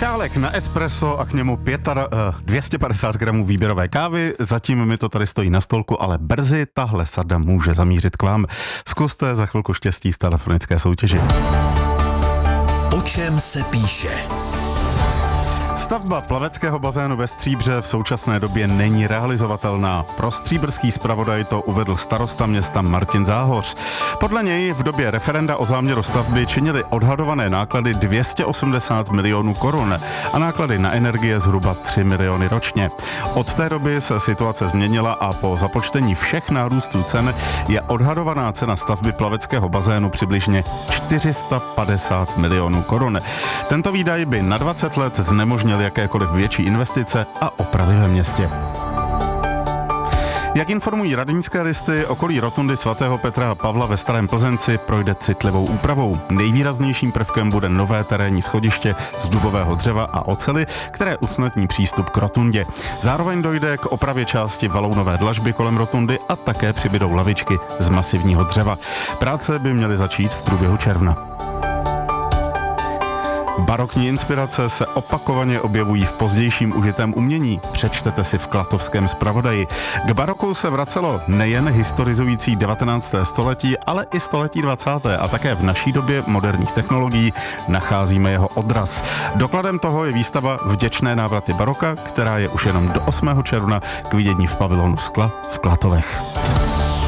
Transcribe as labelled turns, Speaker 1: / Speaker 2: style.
Speaker 1: Šálek na espresso a k němu 250 gramů výběrové kávy. Zatím mi to tady stojí na stolku, ale brzy tahle sada může zamířit k vám. Zkuste za chvilku štěstí v telefonické soutěži.
Speaker 2: O čem se píše?
Speaker 1: Stavba plaveckého bazénu ve Stříbře v současné době není realizovatelná. Pro stříbrský zpravodaj to uvedl starosta města Martin Záhoř. Podle něj v době referenda o záměru stavby činily odhadované náklady 280 milionů korun a náklady na energie zhruba 3 miliony ročně. Od té doby se situace změnila a po započtení všech nárůstů cen je odhadovaná cena stavby plaveckého bazénu přibližně 450 milionů korun. Tento výdaj by na 20 let znemožnil jakékoliv větší investice a opravy ve městě. Jak informují radnické listy, okolí rotundy svatého Petra a Pavla ve Starém Plzenci projde citlivou úpravou. Nejvýraznějším prvkem bude nové terénní schodiště z dubového dřeva a oceli, které usnadní přístup k rotundě. Zároveň dojde k opravě části valounové dlažby kolem rotundy a také přibydou lavičky z masivního dřeva. Práce by měly začít v průběhu června. Barokní inspirace se opakovaně objevují v pozdějším užitém umění. Přečtete si v Klatovském zpravodaji. K baroku se vracelo nejen historizující 19. století, ale i století 20. a také v naší době moderních technologií nacházíme jeho odraz. Dokladem toho je výstava Vděčné návraty baroka, která je už jenom do 8. června k vidění v pavilonu Skla v Klatovech.